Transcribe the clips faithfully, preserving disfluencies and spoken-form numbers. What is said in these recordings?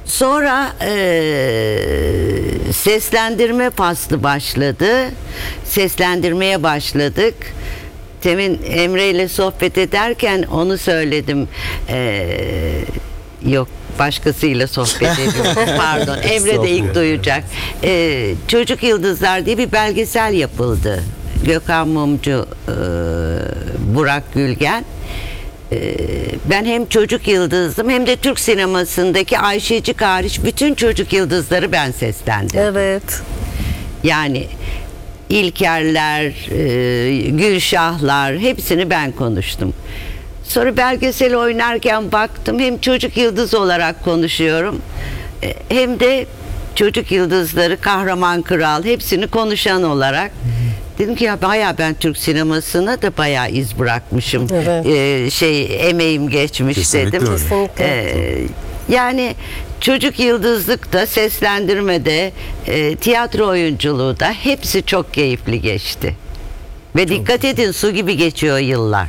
Sonra eee, seslendirme faslı başladı. Seslendirmeye başladık. Temin Emre ile sohbet ederken onu söyledim. Eee, yok başkasıyla sohbet ediyorum. Pardon. Emre de ilk duyacak. Eee, Çocuk Yıldızlar diye bir belgesel yapıldı. Gökhan Mumcu, eee, Burak Gülgen. Ben hem çocuk yıldızım hem de Türk sinemasındaki Ayşecik hariç bütün çocuk yıldızları ben seslendim. Evet. Yani İlkerler, e, Gülşahlar hepsini ben konuştum. Sonra belgesel oynarken baktım hem çocuk yıldız olarak konuşuyorum e, hem de çocuk yıldızları, Kahraman Kral hepsini konuşan olarak. Dedim ki ya bayağı ben Türk sinemasına da bayağı iz bırakmışım. Evet. Ee, şey emeğim geçmiş Kesinlikle dedim. öyle. Kesinlikle. Ee, yani çocuk yıldızlıkta, seslendirmede, e, tiyatro oyunculuğu da hepsi çok keyifli geçti. Ve dikkat edin su gibi geçiyor yıllar.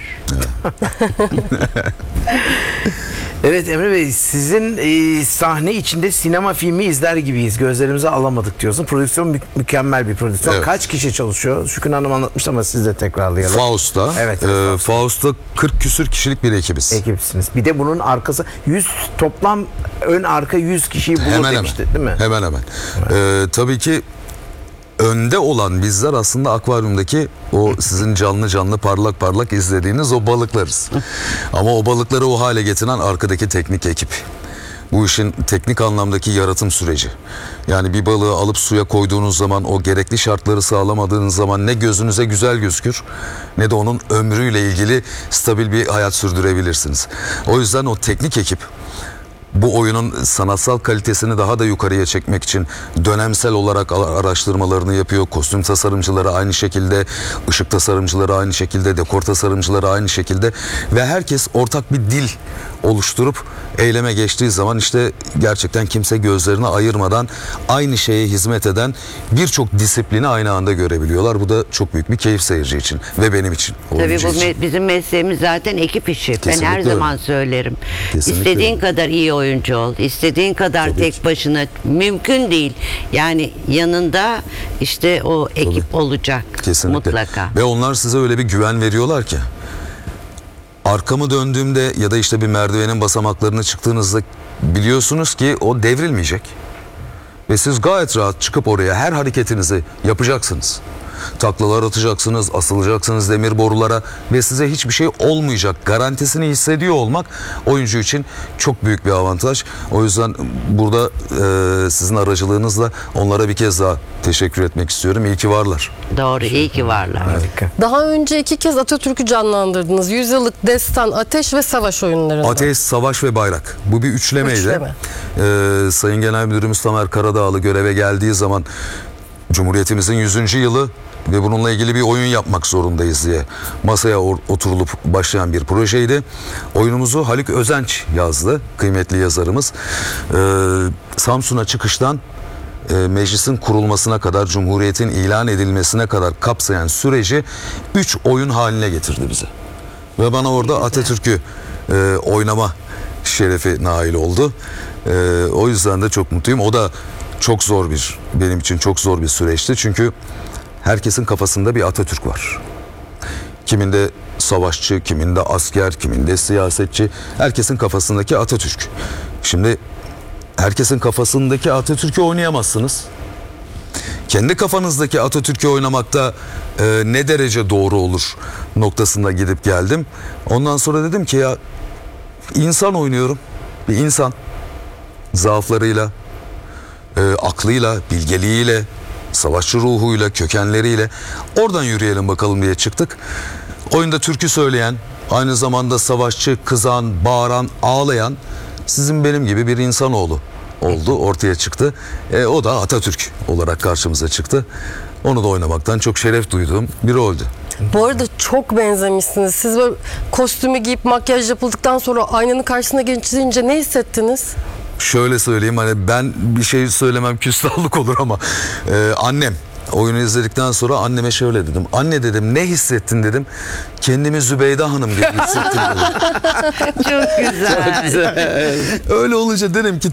Evet Emre Bey, sizin e, sahne içinde sinema filmi izler gibiyiz. Gözlerimize alamadık diyorsun. Prodüksiyon mü- mükemmel bir prodüksiyon. Evet. Kaç kişi çalışıyor? Şükran Hanım anlatmıştı ama siz de tekrarlayalım. Faust'ta, Evet, e, evet, Faust'ta kırk küsür kişilik bir ekibiz. Ekipsiniz. Bir de bunun arkası yüz toplam ön arka yüz kişiyi bulur Hemen hemen. demişti değil mi? Hemen hemen. E, tabii ki önde olan bizler aslında akvaryumdaki o sizin canlı canlı parlak parlak izlediğiniz o balıklarız. Ama o balıkları o hale getiren arkadaki teknik ekip. Bu işin teknik anlamdaki yaratım süreci. Yani bir balığı alıp suya koyduğunuz zaman o gerekli şartları sağlamadığınız zaman ne gözünüze güzel gözükür ne de onun ömrüyle ilgili stabil bir hayat sürdürebilirsiniz. O yüzden o teknik ekip bu oyunun sanatsal kalitesini daha da yukarıya çekmek için dönemsel olarak araştırmalarını yapıyor. Kostüm tasarımcıları aynı şekilde, ışık tasarımcıları aynı şekilde, dekor tasarımcıları aynı şekilde ve herkes ortak bir dil oluşturup eyleme geçtiği zaman işte gerçekten kimse gözlerini ayırmadan aynı şeye hizmet eden birçok disiplini aynı anda görebiliyorlar. Bu da çok büyük bir keyif seyirci için ve benim için. Tabii oyuncu bu için. me- bizim mesleğimiz zaten ekip işi. Kesinlikle ben her öyle. zaman söylerim. Kesinlikle İstediğin öyle. kadar iyi oyuncu ol, istediğin kadar Tabii tek ki. başına mümkün değil. Yani yanında işte o ekip olacak Kesinlikle. mutlaka. Ve onlar size öyle bir güven veriyorlar ki arkamı döndüğümde ya da işte bir merdivenin basamaklarını çıktığınızda biliyorsunuz ki o devrilmeyecek. Ve siz gayet rahat çıkıp oraya her hareketinizi yapacaksınız. Taklalar atacaksınız, asılacaksınız demir borulara ve size hiçbir şey olmayacak garantisini hissediyor olmak oyuncu için çok büyük bir avantaj. O yüzden burada e, sizin aracılığınızla onlara bir kez daha teşekkür etmek istiyorum. İyi ki varlar. Doğru, iyi ki varlar. Harika. Daha önce iki kez Atatürk'ü canlandırdınız. Yüzyıllık Destan, Ateş ve Savaş oyunlarında. Ateş, Savaş ve Bayrak. Bu bir üçlemeydi. Üçleme. Ee, Sayın Genel Müdürümüz Tamer Karadağlı göreve geldiği zaman Cumhuriyetimizin yüzüncü yılı ve bununla ilgili bir oyun yapmak zorundayız diye masaya or- oturulup başlayan bir projeydi. Oyunumuzu Haluk Özenç yazdı, kıymetli yazarımız. Ee, Samsun'a çıkıştan e, meclisin kurulmasına kadar, Cumhuriyet'in ilan edilmesine kadar kapsayan süreci üç oyun haline getirdi bize. Ve bana orada Atatürk'ü e, oynama şerefi nail oldu. E, o yüzden de çok mutluyum. O da çok zor bir, benim için çok zor bir süreçti. Çünkü herkesin kafasında bir Atatürk var. Kiminde savaşçı, kiminde asker, kiminde siyasetçi. Herkesin kafasındaki Atatürk. Şimdi herkesin kafasındaki Atatürk'ü oynayamazsınız. Kendi kafanızdaki Atatürk'ü oynamakta e, ne derece doğru olur noktasında gidip geldim. Ondan sonra dedim ki ya insan oynuyorum. Bir insan zaaflarıyla, e, aklıyla, bilgeliğiyle, savaşçı ruhuyla, kökenleriyle oradan yürüyelim bakalım diye çıktık. Oyunda türkü söyleyen, aynı zamanda savaşçı, kızan, bağıran, ağlayan sizin benim gibi bir insanoğlu oldu, ortaya çıktı. E, o da Atatürk olarak karşımıza çıktı. Onu da oynamaktan çok şeref duyduğum bir roldü. Bu arada çok benzemişsiniz. Siz böyle kostümü giyip makyaj yapıldıktan sonra aynanın karşısına geçince ne hissettiniz? Şöyle söyleyeyim, hani ben bir şey söylemem küstahlık olur ama e, annem oyunu izledikten sonra anneme şöyle dedim. Anne dedim, ne hissettin dedim. Kendimi Zübeyde Hanım gibi hissettim dedim. Çok güzel. Öyle olunca dedim ki